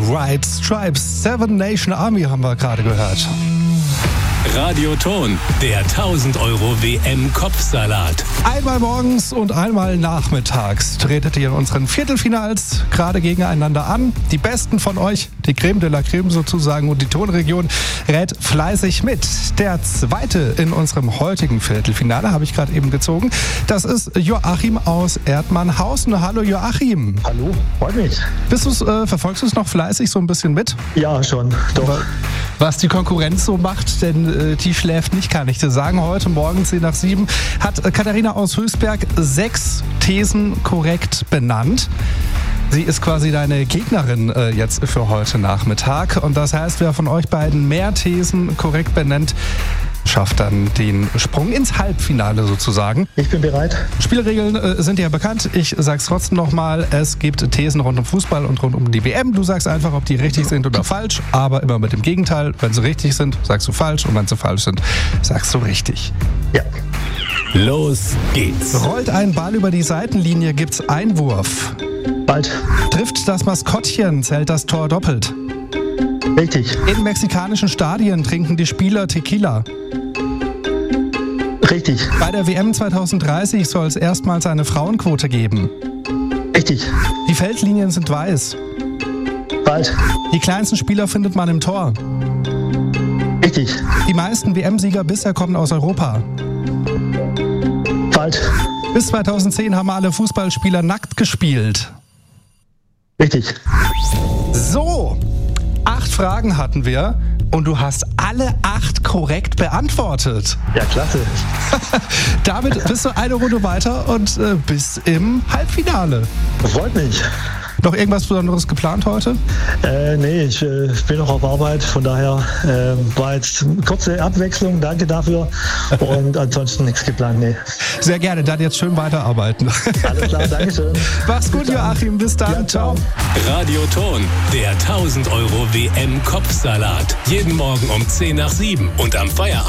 White Stripes, Seven Nation Army haben wir gerade gehört. Radioton, der 1000 € WM-Kopfsalat. Einmal morgens und einmal nachmittags tretet ihr in unseren Viertelfinals gerade gegeneinander an. Die Besten von euch, die Creme de la Creme sozusagen, und die Tonregion rät fleißig mit. Der zweite in unserem heutigen Viertelfinale habe ich gerade eben gezogen. Das ist Joachim aus Erdmannhausen. Hallo Joachim. Hallo, freut mich. Verfolgst du es noch fleißig so ein bisschen mit? Ja, schon, doch. Was die Konkurrenz so macht, denn die schläft nicht, kann ich dir sagen. Heute Morgen 6:10 hat Katharina aus Höchstberg 6 Thesen korrekt benannt. Sie ist quasi deine Gegnerin jetzt für heute Nachmittag. Und das heißt, wer von euch beiden mehr Thesen korrekt benennt, schafft dann den Sprung ins Halbfinale sozusagen. Ich bin bereit. Spielregeln sind ja bekannt. Ich sag's trotzdem nochmal. Es gibt Thesen rund um Fußball und rund um die WM. Du sagst einfach, ob die richtig sind oder falsch, aber immer mit dem Gegenteil. Wenn sie richtig sind, sagst du falsch, und wenn sie falsch sind, sagst du richtig. Ja. Los geht's. Rollt ein Ball über die Seitenlinie, gibt's Einwurf. Bald. Trifft das Maskottchen, zählt das Tor doppelt. Richtig. In mexikanischen Stadien trinken die Spieler Tequila. Richtig. Bei der WM 2030 soll es erstmals eine Frauenquote geben. Richtig. Die Feldlinien sind weiß. Bald. Die kleinsten Spieler findet man im Tor. Richtig. Die meisten WM-Sieger bisher kommen aus Europa. Bald. Bis 2010 haben alle Fußballspieler nackt gespielt. Richtig. So, 8 Fragen hatten wir und du hast alle 8 korrekt beantwortet. Ja, klasse. Damit bist du eine Runde weiter und bist im Halbfinale. Freut mich. Noch irgendwas Besonderes geplant heute? Nee, ich bin noch auf Arbeit, von daher war jetzt eine kurze Abwechslung, danke dafür, und ansonsten nichts geplant, nee. Sehr gerne, dann jetzt schön weiterarbeiten. Alles klar, danke schön. Mach's gut, Joachim, bis dann, Ja, ciao. Radioton, der 1000 € WM-Kopfsalat. Jeden Morgen um 6:10 und am Feierabend